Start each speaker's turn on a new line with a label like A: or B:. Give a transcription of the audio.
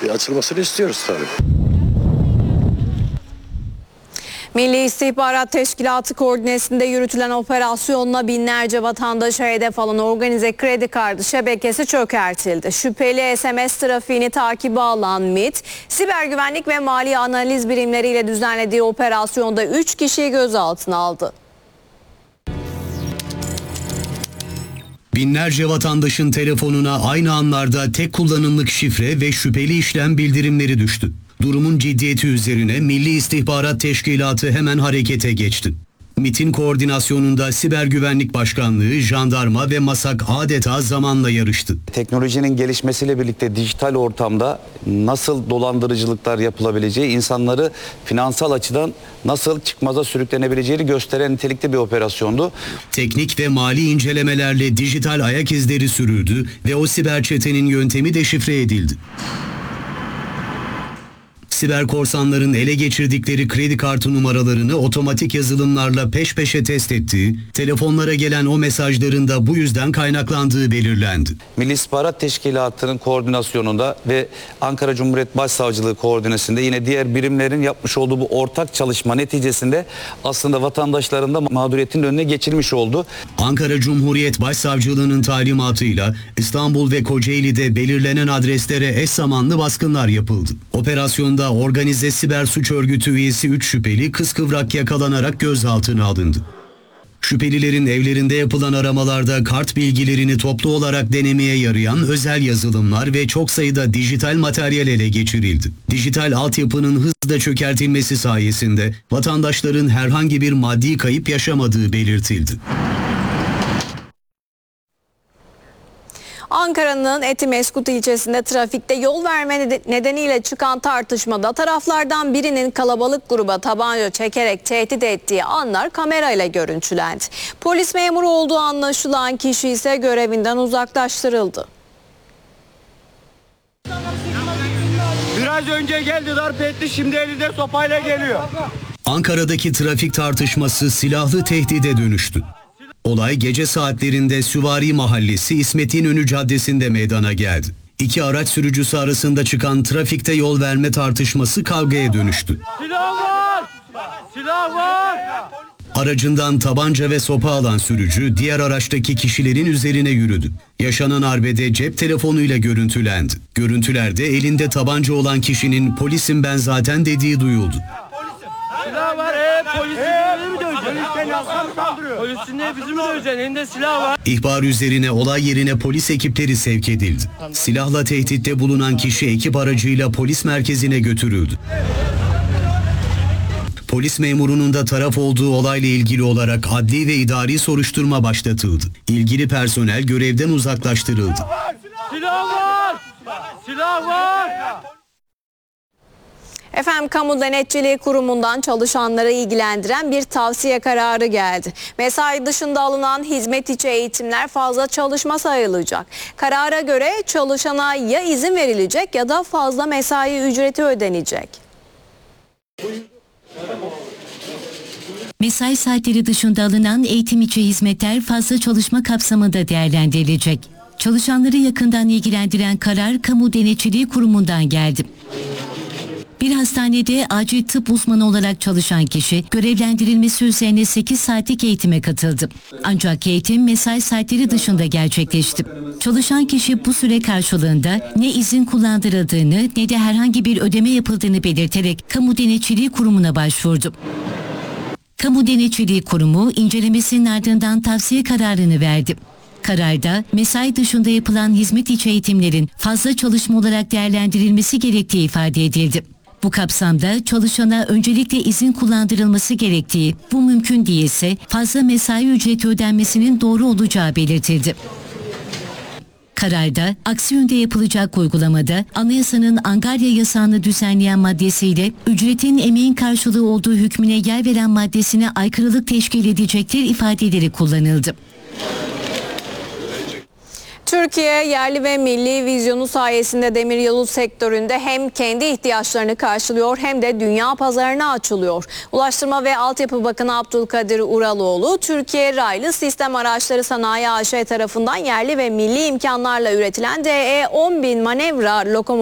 A: Açılmasını istiyoruz tabii.
B: Milli İstihbarat Teşkilatı koordinesinde yürütülen operasyonla binlerce vatandaşa hedef alan organize kredi kartı şebekesi çökertildi. Şüpheli SMS trafiğini takibe alan MİT, siber güvenlik ve mali analiz birimleriyle düzenlediği operasyonda 3 kişiyi gözaltına aldı.
C: Binlerce vatandaşın telefonuna aynı anlarda tek kullanımlık şifre ve şüpheli işlem bildirimleri düştü. Durumun ciddiyeti üzerine Milli İstihbarat Teşkilatı hemen harekete geçti. MİT'in koordinasyonunda Siber Güvenlik Başkanlığı, jandarma ve MASAK adeta zamanla yarıştı.
D: Teknolojinin gelişmesiyle birlikte dijital ortamda nasıl dolandırıcılıklar yapılabileceği, insanları finansal açıdan nasıl çıkmaza sürüklenebileceğini gösteren nitelikte bir operasyondu.
C: Teknik ve mali incelemelerle dijital ayak izleri sürüldü ve o siber çetenin yöntemi deşifre edildi. Siber korsanların ele geçirdikleri kredi kartı numaralarını otomatik yazılımlarla peş peşe test ettiği, telefonlara gelen o mesajların da bu yüzden kaynaklandığı belirlendi.
D: Milli İstihbarat Teşkilatı'nın koordinasyonunda ve Ankara Cumhuriyet Başsavcılığı koordinesinde yine diğer birimlerin yapmış olduğu bu ortak çalışma neticesinde aslında vatandaşların da mağduriyetin önüne geçilmiş oldu.
C: Ankara Cumhuriyet Başsavcılığı'nın talimatıyla İstanbul ve Kocaeli'de belirlenen adreslere eş zamanlı baskınlar yapıldı. Operasyonda organize siber suç örgütü üyesi 3 şüpheli kıskıvrak yakalanarak gözaltına alındı. Şüphelilerin evlerinde yapılan aramalarda kart bilgilerini toplu olarak denemeye yarayan özel yazılımlar ve çok sayıda dijital materyal ele geçirildi. Dijital altyapının hızla çökertilmesi sayesinde vatandaşların herhangi bir maddi kayıp yaşamadığı belirtildi.
B: Ankara'nın Etimeskut ilçesinde trafikte yol verme nedeniyle çıkan tartışmada taraflardan birinin kalabalık gruba tabanca çekerek tehdit ettiği anlar kamerayla görüntülendi. Polis memuru olduğu anlaşılan kişi ise görevinden uzaklaştırıldı.
E: Biraz önce geldi, darp etti, şimdi elinde sopayla geliyor.
C: Ankara'daki trafik tartışması silahlı tehdide dönüştü. Olay gece saatlerinde Süvari Mahallesi İsmet İnönü Caddesi'nde meydana geldi. İki araç sürücüsü arasında çıkan trafikte yol verme tartışması kavgaya dönüştü.
E: Silah var! Silah var!
C: Aracından tabanca ve sopa alan sürücü diğer araçtaki kişilerin üzerine yürüdü. Yaşanan arbede cep telefonuyla görüntülendi. Görüntülerde elinde tabanca olan kişinin "polisim ben zaten" dediği duyuldu.
E: Silah var, polisin mi döveceksin? Polisin ne bizi mi döveceksin? Elinde silah var.
C: İhbar üzerine olay yerine polis ekipleri sevk edildi. Silahla tehditte bulunan kişi ekip aracıyla polis merkezine götürüldü. Polis memurunun da taraf olduğu olayla ilgili olarak adli ve idari soruşturma başlatıldı. İlgili personel görevden uzaklaştırıldı.
E: Silah var! Silah var!
B: Efendim, Kamu Denetçiliği Kurumu'ndan çalışanları ilgilendiren bir tavsiye kararı geldi. Mesai dışında alınan hizmet içi eğitimler fazla çalışma sayılacak. Karara göre çalışana ya izin verilecek ya da fazla mesai ücreti ödenecek.
F: Mesai saatleri dışında alınan eğitim içi hizmetler fazla çalışma kapsamında değerlendirilecek. Çalışanları yakından ilgilendiren karar Kamu Denetçiliği Kurumu'ndan geldi. Bir hastanede acil tıp uzmanı olarak çalışan kişi görevlendirilmesi üzerine 8 saatlik eğitime katıldı. Ancak eğitim mesai saatleri dışında gerçekleşti. Çalışan kişi bu süre karşılığında ne izin kullandırıldığını ne de herhangi bir ödeme yapıldığını belirterek Kamu Denetçiliği Kurumu'na başvurdu. Kamu Denetçiliği Kurumu incelemesinin ardından tavsiye kararını verdi. Kararda mesai dışında yapılan hizmet içi eğitimlerin fazla çalışma olarak değerlendirilmesi gerektiği ifade edildi. Bu kapsamda çalışana öncelikle izin kullandırılması gerektiği, bu mümkün değilse fazla mesai ücreti ödenmesinin doğru olacağı belirtildi. Kararda aksi yönde yapılacak uygulamada anayasanın Angarya yasağını düzenleyen maddesiyle ücretin emeğin karşılığı olduğu hükmüne yer veren maddesine aykırılık teşkil edecektir ifadeleri kullanıldı.
B: Türkiye yerli ve milli vizyonu sayesinde demiryolu sektöründe hem kendi ihtiyaçlarını karşılıyor hem de dünya pazarına açılıyor. Ulaştırma ve Altyapı Bakanı Abdülkadir Uraloğlu, Türkiye Raylı Sistem Araçları Sanayi AŞ tarafından yerli ve milli imkanlarla üretilen DE 10.000 manevra lokomotif